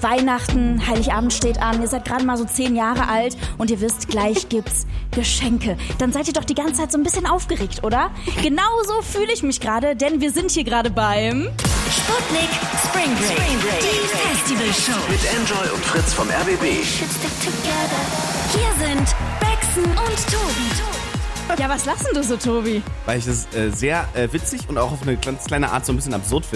Weihnachten, Heiligabend steht an, ihr seid gerade mal so 10 Jahre alt und ihr wisst, gleich gibt's Geschenke. Dann seid ihr doch die ganze Zeit so ein bisschen aufgeregt, oder? Genauso fühle ich mich gerade, denn wir sind hier gerade beim Sputnik Spring Break. Die Festivalshow. Mit Enjoy und Fritz vom RBB. Hier sind Bexen und Tobi. Ja, was lachst denn du so, Tobi? Weil ich das sehr witzig und auch auf eine ganz kleine Art so ein bisschen absurd finde.